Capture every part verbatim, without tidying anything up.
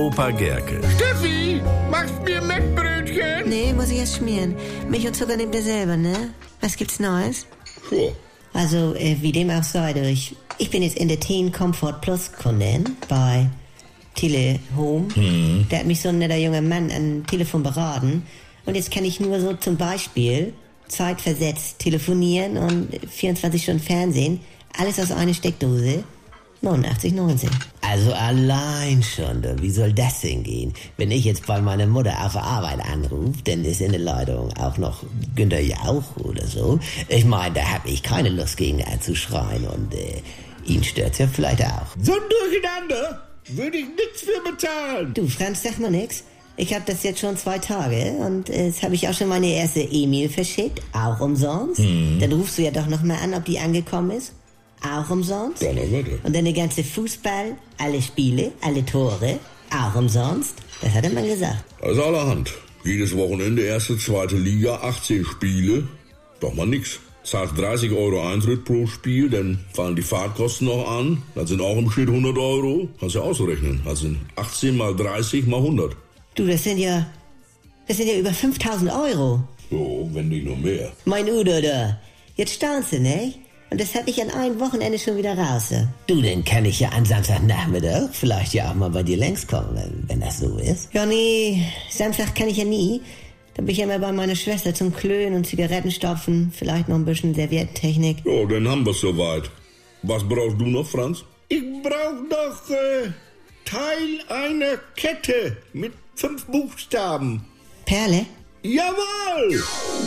Opa Gerke. Steffi, machst mir Mettbrötchen? Nee, muss ich erst schmieren. Milch und Zucker nehmt ihr selber, ne? Was gibt's Neues? So. Also, äh, wie dem auch sei, ich, ich bin jetzt in der Teen Comfort Plus Kundin bei Telehome. Mhm. Da hat mich so ein netter junger Mann am Telefon beraten. Und jetzt kann ich nur so zum Beispiel zeitversetzt telefonieren und vierundzwanzig Stunden Fernsehen. Alles aus einer Steckdose. neunundachtzig neunzehn. Also allein schon, du, wie soll das denn gehen? Wenn ich jetzt bei meiner Mutter auf der Arbeit anrufe, dann ist in der Leitung auch noch Günter Jauch oder so. Ich meine, da habe ich keine Lust gegen ihn zu schreien und äh, ihn stört's ja vielleicht auch. So ein Durcheinander würde ich nichts für bezahlen. Du, Franz, sag mal nix. Ich habe das jetzt schon zwei Tage und äh, jetzt habe ich auch schon meine erste E-Mail verschickt, auch umsonst. Mhm. Dann rufst du ja doch noch mal an, ob die angekommen ist. Auch umsonst. Donnerwetter. Und dann der ganze Fußball, alle Spiele, alle Tore, auch umsonst. Das hat der Mann gesagt. Also allerhand. Jedes Wochenende erste, zweite Liga, achtzehn Spiele. Doch mal nix. Zahlst dreißig Euro Eintritt pro Spiel, dann fallen die Fahrtkosten noch an. Das sind auch im Schnitt hundert Euro. Kannst ja ausrechnen. Das sind achtzehn mal dreißig mal hundert. Du, das sind ja, das sind ja über fünftausend Euro. So, wenn nicht noch mehr. Mein Udo da. Jetzt staunst du, ne? Und das hab ich an einem Wochenende schon wieder raus. Ja. Du, dann kann ich ja an Samstagnachmittag vielleicht ja auch mal bei dir längs kommen, wenn, wenn das so ist. Ja, nee, Samstag kann ich ja nie. Da bin ich ja immer bei meiner Schwester zum Klönen und Zigaretten stopfen. Vielleicht noch ein bisschen Serviettentechnik. Ja, dann haben wir's soweit. Was brauchst du noch, Franz? Ich brauch noch äh, Teil einer Kette mit fünf Buchstaben. Perle? Jawohl!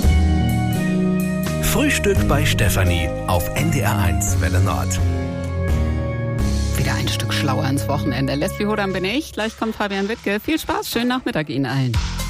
Frühstück bei Stefanie auf N D R eins Welle Nord. Wieder ein Stück schlauer ins Wochenende. Leslie Hodam bin ich. Gleich kommt Fabian Wittke. Viel Spaß, schönen Nachmittag Ihnen allen.